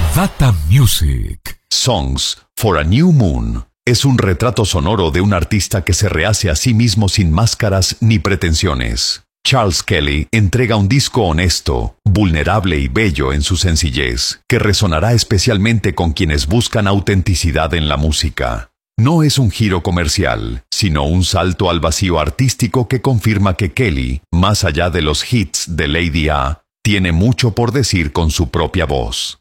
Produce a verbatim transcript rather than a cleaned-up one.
Data Music. Songs for a New Moon es un retrato sonoro de un artista que se rehace a sí mismo sin máscaras ni pretensiones. Charles Kelly entrega un disco honesto, vulnerable y bello en su sencillez, que resonará especialmente con quienes buscan autenticidad en la música. No es un giro comercial, sino un salto al vacío artístico que confirma que Kelly, más allá de los hits de Lady A, tiene mucho por decir con su propia voz.